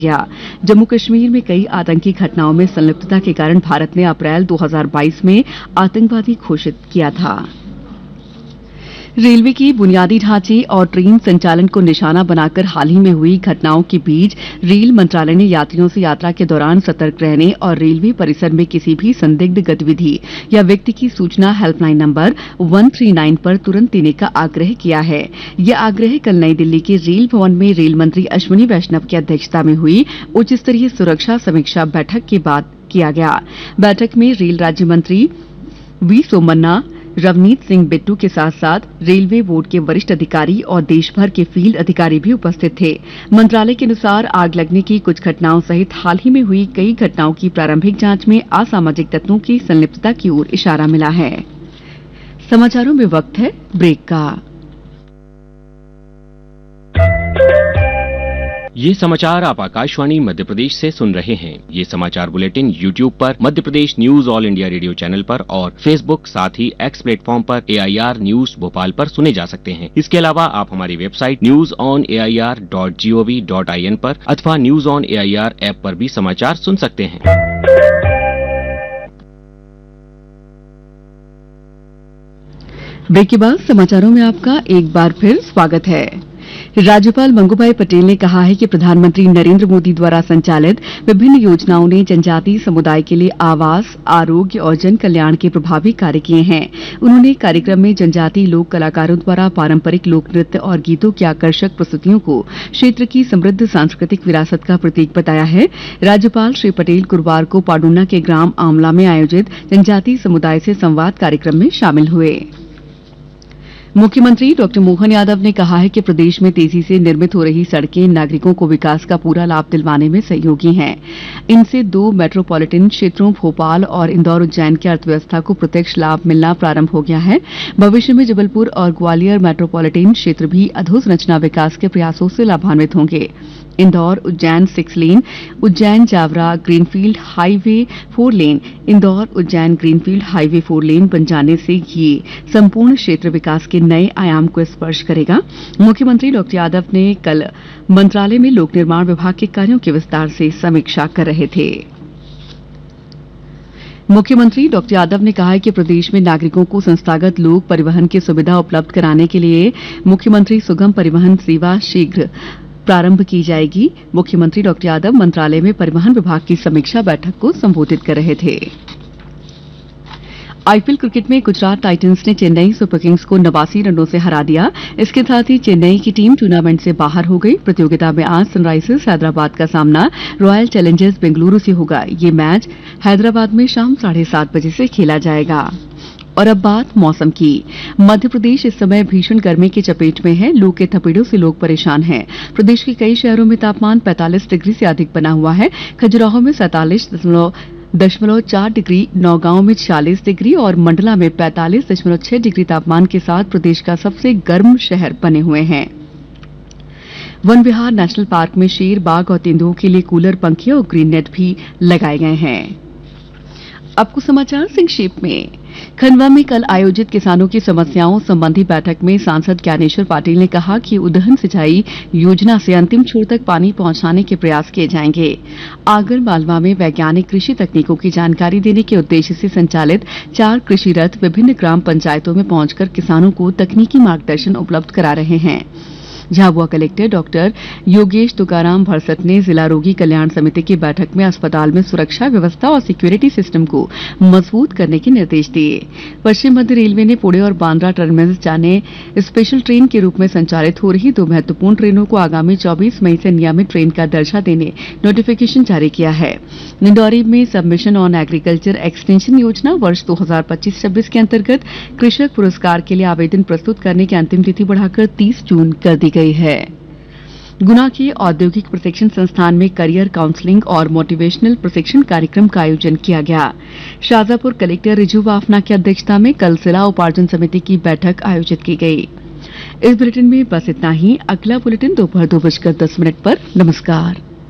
गया। जम्मू कश्मीर में कई आतंकी घटनाओं में संलिप्तता के कारण भारत ने अप्रैल 2022 में आतंकवादी घोषित किया था। रेलवे की बुनियादी ढांचे और ट्रेन संचालन को निशाना बनाकर हाल ही में हुई घटनाओं के बीच रेल मंत्रालय ने यात्रियों से यात्रा के दौरान सतर्क रहने और रेलवे परिसर में किसी भी संदिग्ध गतिविधि या व्यक्ति की सूचना हेल्पलाइन नंबर 139 पर तुरंत देने का आग्रह किया है। यह आग्रह कल नई दिल्ली के रेल भवन में रेल मंत्री अश्विनी वैष्णव की अध्यक्षता में हुई उच्च स्तरीय सुरक्षा समीक्षा बैठक के बाद किया गया। बैठक में रेल राज्य मंत्री वी सोमन्ना, रवनीत सिंह बिट्टू के साथ साथ रेलवे बोर्ड के वरिष्ठ अधिकारी और देश भर के फील्ड अधिकारी भी उपस्थित थे। मंत्रालय के अनुसार आग लगने की कुछ घटनाओं सहित हाल ही में हुई कई घटनाओं की प्रारंभिक जांच में असामाजिक तत्वों की संलिप्तता की ओर इशारा मिला है। समाचारों में वक्त है ब्रेक का। ये समाचार आप आकाशवाणी मध्य प्रदेश से सुन रहे हैं। ये समाचार बुलेटिन YouTube पर Madhya Pradesh news all India radio channel पर और Facebook साथ ही X प्लेटफॉर्म पर AIR न्यूज भोपाल पर सुने जा सकते हैं। इसके अलावा आप हमारी वेबसाइट newsonair.gov.in पर अथवा न्यूज ऑन AIR ऐप पर भी समाचार सुन सकते हैं। ब्रेक के बाद समाचारों में आपका एक बार फिर स्वागत है। राज्यपाल मंगूभाई पटेल ने कहा है कि प्रधानमंत्री नरेंद्र मोदी द्वारा संचालित विभिन्न योजनाओं ने जनजातीय समुदाय के लिए आवास, आरोग्य और जन कल्याण के प्रभावी कार्य किए हैं। उन्होंने कार्यक्रम में जनजातीय लोक कलाकारों द्वारा पारंपरिक लोक नृत्य और गीतों की आकर्षक प्रस्तुतियों को क्षेत्र की समृद्ध सांस्कृतिक विरासत का प्रतीक बताया है। राज्यपाल श्री पटेल गुरुवार को पाडुना के ग्राम आमला में आयोजित जनजातीय समुदाय से संवाद कार्यक्रम में शामिल हुए। मुख्यमंत्री डॉ मोहन यादव ने कहा है कि प्रदेश में तेजी से निर्मित हो रही सड़कें नागरिकों को विकास का पूरा लाभ दिलवाने में सहयोगी हैं। इनसे 2 मेट्रोपॉलिटन क्षेत्रों भोपाल और इंदौर उज्जैन की अर्थव्यवस्था को प्रत्यक्ष लाभ मिलना प्रारंभ हो गया है। भविष्य में जबलपुर और ग्वालियर मेट्रोपॉलिटन क्षेत्र भी अधोसंरचना विकास के प्रयासों से लाभान्वित होंगे। इंदौर उज्जैन 6 लेन, उज्जैन जावरा ग्रीनफील्ड हाईवे 4 लेन, इंदौर उज्जैन ग्रीनफील्ड हाईवे 4 लेन बन जाने से ये संपूर्ण क्षेत्र विकास के नए आयाम को स्पर्श करेगा। मुख्यमंत्री डॉ यादव ने कल मंत्रालय में लोक निर्माण विभाग के कार्यों की विस्तार से समीक्षा कर रहे थे। मुख्यमंत्री डॉ यादव ने कहा है कि प्रदेश में नागरिकों को संस्थागत लोक परिवहन की सुविधा उपलब्ध कराने के लिए मुख्यमंत्री सुगम परिवहन सेवा शीघ्र प्रारंभ की जाएगी। मुख्यमंत्री डॉ यादव मंत्रालय में परिवहन विभाग की समीक्षा बैठक को संबोधित कर रहे थे। आईपीएल क्रिकेट में गुजरात टाइटंस ने चेन्नई सुपर किंग्स को 89 रनों से हरा दिया। इसके साथ ही चेन्नई की टीम टूर्नामेंट से बाहर हो गई। प्रतियोगिता में आज सनराइजर्स हैदराबाद का सामना रॉयल चैलेंजर्स बेंगलुरु से होगा। ये मैच हैदराबाद में शाम 7:30 बजे से खेला जाएगा। और अब बात मौसम की। मध्य प्रदेश इस समय भीषण गर्मी की चपेट में है। लू के थपेड़ों से लोग परेशान हैं। प्रदेश के कई शहरों में तापमान 45 डिग्री से अधिक बना हुआ है। खजुराहो में 47.4 डिग्री, नौगांव में 46 डिग्री और मंडला में 45.6 डिग्री तापमान के साथ प्रदेश का सबसे गर्म शहर बने हुए हैं। वन विहार नेशनल पार्क में शेर, बाघ और तेंदुओं के लिए कूलर, पंखे और ग्रीन नेट भी लगाए गए हैं। अब कुछ समाचार संक्षेप में। खंडवा में कल आयोजित किसानों की समस्याओं संबंधी बैठक में सांसद ज्ञानेश्वर पाटिल ने कहा कि उदहन सिंचाई योजना से अंतिम छोर तक पानी पहुंचाने के प्रयास किए जाएंगे। आगर मालवा में वैज्ञानिक कृषि तकनीकों की जानकारी देने के उद्देश्य से संचालित 4 कृषि रथ विभिन्न ग्राम पंचायतों में पहुंचकर किसानों को तकनीकी मार्गदर्शन उपलब्ध करा रहे हैं। झाबुआ कलेक्टर डॉक्टर योगेश तुकाराम भरसट ने जिला रोगी कल्याण समिति की बैठक में अस्पताल में सुरक्षा व्यवस्था और सिक्योरिटी सिस्टम को मजबूत करने के निर्देश दिए। पश्चिम मध्य रेलवे ने पुणे और बांद्रा टर्मिनस जाने स्पेशल ट्रेन के रूप में संचालित हो रही 2 महत्वपूर्ण ट्रेनों को आगामी 24 मई से नियमित ट्रेन का दर्जा देने नोटिफिकेशन जारी किया है। निंदौरी में सबमिशन ऑन एग्रीकल्चर एक्सटेंशन योजना वर्ष 2025-26 के अंतर्गत कृषक पुरस्कार के लिए आवेदन प्रस्तुत करने की अंतिम तिथि बढ़ाकर 30 जून कर दी गई है। गुना के औद्योगिक प्रशिक्षण संस्थान में करियर काउंसलिंग और मोटिवेशनल प्रशिक्षण कार्यक्रम का आयोजन किया गया। शाजापुर कलेक्टर रिजू वाफना की अध्यक्षता में कल जिला उपार्जन समिति की बैठक आयोजित की गई। इस बुलेटिन में बस इतना ही। अगला बुलेटिन दोपहर 2:10 पर। नमस्कार।